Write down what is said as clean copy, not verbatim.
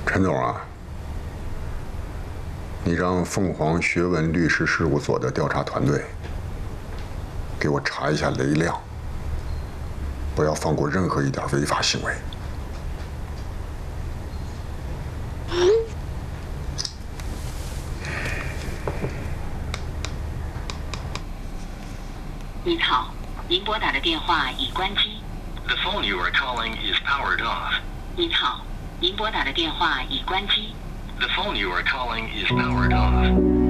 陈总啊，你让凤凰学文律师事务所的调查团队给我查一下雷亮，不要放过任何一点违法行为。 您好，您拨打的电话已关机。 The phone you are calling is powered off. 您好，您拨打的电话已关机。 The phone you are calling is powered off.